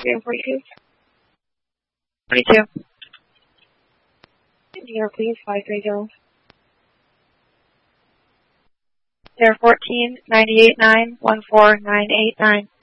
342. 22. New York, please, 530. Air 14, 98.9, 14989.